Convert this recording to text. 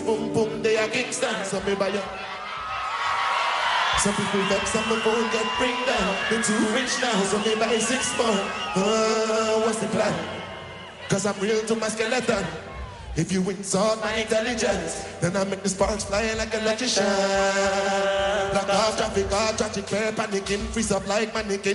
Boom, boom, they are Kingston. So me buy you. Some people vex on my phone get bring down. Me too rich now, so me buy 6 more. What's the plan? Cause I'm real to my skeleton. If you insult my intelligence, then I make the sparks fly like a lucky shot. Block off traffic, all traffic, clear panicking, freeze up like mannequin.